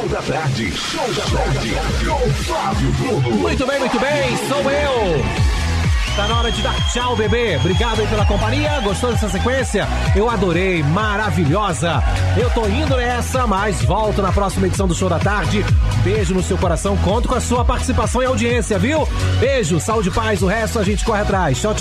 Show da tarde. Com Flávio Bruno. Muito bem, sou eu. Tá na hora de dar tchau, bebê. Obrigado aí pela companhia. Gostou dessa sequência? Eu adorei, maravilhosa. Eu tô indo nessa, mas volto na próxima edição do Show da Tarde. Beijo no seu coração, conto com a sua participação e audiência, viu? Beijo, saúde e paz, o resto a gente corre atrás. Tchau, tchau.